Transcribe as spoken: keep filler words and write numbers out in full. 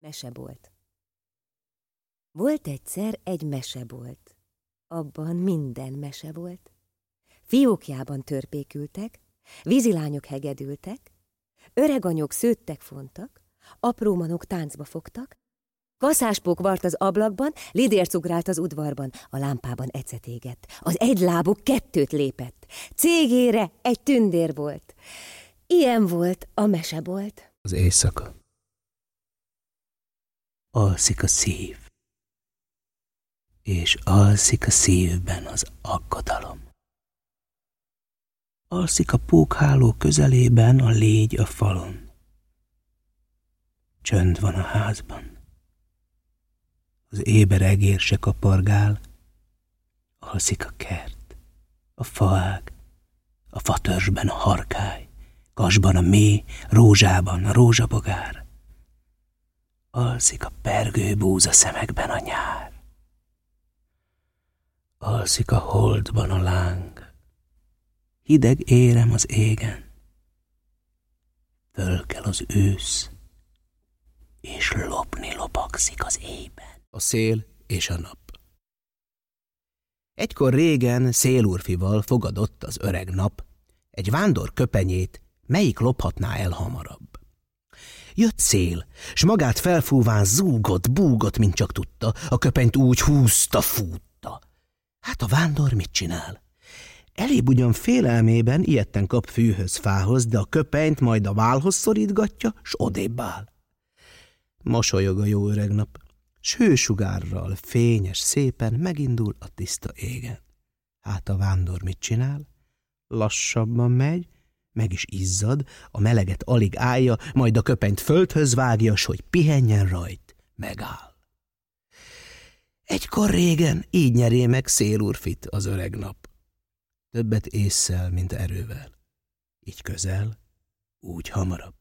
Mesebolt. Volt egyszer egy mesebolt. Abban minden mese volt. Fiókjában törpékültek, vízilányok hegedültek, öreganyok szőttek fontak, apró manok táncba fogtak, kaszáspók vart az ablakban, lidérc ugrált az udvarban, a lámpában ecet égett, az egylábú kettőt lépett, cégére egy tündér volt. Ilyen volt a mesebolt. Az éjszaka. Alszik a szív, és alszik a szívben az aggodalom. Alszik a pókháló közelében a légy a falon. Csönd van a házban. Az éber egér se kapargál. Alszik a kert, a faág, a fatörzsben a harkály, kasban a méh, rózsában a rózsabogár. Alszik a pergő búza szemekben a nyár. Alszik a holdban a láng. Hideg érem az égen. Fölkel az ősz, és lopni lopagszik az éjben. A szél és a nap. Egykor régen szélúrfival fogadott az öreg nap egy vándor köpenyét, melyik lophatná el hamarabb. Jött szél, s magát felfúván zúgott, búgott, mint csak tudta, a köpenyt úgy húzta, fútta. Hát a vándor mit csinál? Elébb ugyan félelmében ijedten kap fűhöz, fához, de a köpenyt majd a válhoz szorítgatja, s odébb áll. Mosolyog a jó öreg nap, s hősugárral fényes szépen megindul a tiszta égen. Hát a vándor mit csinál? Lassabban megy, meg is izzad, a meleget alig állja, majd a köpenyt földhöz vágja, s hogy pihenjen rajt, megáll. Egykor régen így nyeré meg szélúrfit az öreg nap. Többet ésszel, mint erővel. Így közel, úgy hamarabb.